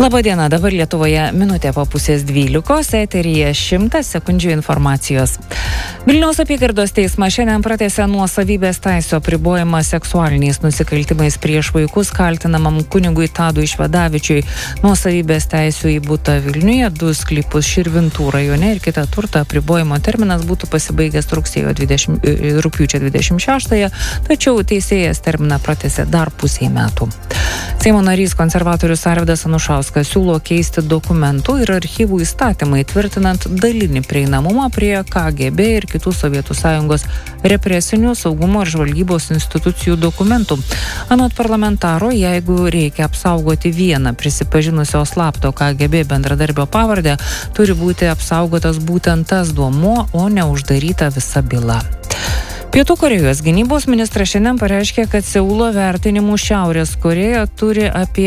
Labadiena, dabar Lietuvoje minutė po pusės 12, eteryje 100 sekundžių informacijos. Vilniaus apygardos teismas šiandien pratęsė nuosavybės teisių apribojimą seksualiniais nusikaltimais prieš vaikus kaltinamam kunigui Tadui Švedavičiui. Nuosavybės teisių į butą Vilniuje, 2 sklypus Širvintų rajone ir kitą turtą apribojimo terminas būtų pasibaigęs rugpjūčio 26, tačiau teisėjas terminą pratęsė dar pusei metų. Seimo narys konservatorius Arvydas Anušauskas siūlo keisti dokumentų ir archyvų įstatymą, įtvirtinant dalinį prieinamumą prie KGB ir kitų Sovietų Sąjungos represinių saugumo ir žvalgybos institucijų dokumentų. Anot parlamentaro, jeigu reikia apsaugoti vieną prisipažinusio slapto KGB bendradarbio pavardę, turi būti apsaugotas būtent tas duomuo, o ne uždaryta visa byla. Pietų Korėjos gynybos ministras šiandien pareiškė, kad Seulo vertinimu Šiaurės Korėja turi apie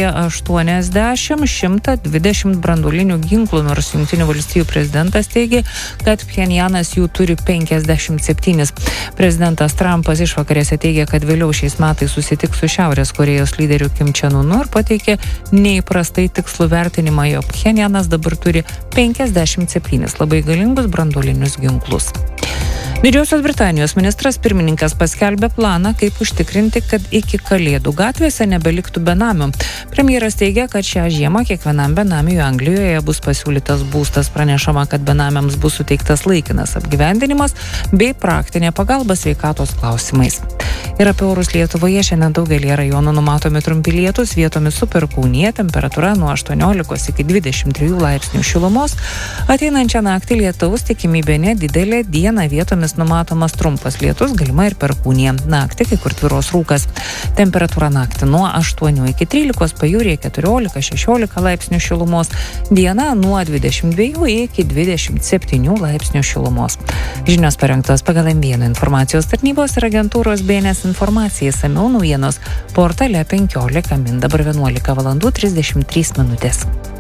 80-120 branduolinių ginklų, nors Jungtinių valstijų prezidentas teigė, kad Pchenjanas jų turi 57. Prezidentas Trumpas išvakarėse teigė, kad vėliau šiais metais susitiks su Šiaurės Korėjos lyderiu Kim Chen Unu ir pateikė neįprastai tikslų vertinimą, jog Pchenjanas dabar turi 57 labai galingus branduolinius ginklus. Didžiosios Britanijos ministras pirmininkas paskelbė planą, kaip užtikrinti, kad iki Kalėdų gatvėse nebeliktų benamių. Premjeras teigia, kad šią žiemą kiekvienam benamiui Anglijoje bus pasiūlytas būstas. Pranešama, kad benamiams bus suteiktas laikinas apgyvendinimas bei praktinė pagalba sveikatos klausimais. Ir apie orus Lietuvoje šiandien daugelį rajonų numatomi trumpi lietūs, vietomis su perkūnija, temperatūra nuo 18 iki 23 laipsnių šilumos. Ateinančią naktį lietaus tikimybė nedidelė, dieną vietomis numatomas trumpas lietus, galima ir perkūnija. Naktį kai kur tvyros rūkas. Temperatūra naktį nuo 8 iki 13, pajūryje 14-16 laipsnių šilumos. Diena nuo 22 iki 27 laipsnių šilumos. Žinios parengtos pagal M1 informacijos tarnybos ir agentūros BNS informacija. Išsamiau naujienos portale 15 min. Dabar 11:33.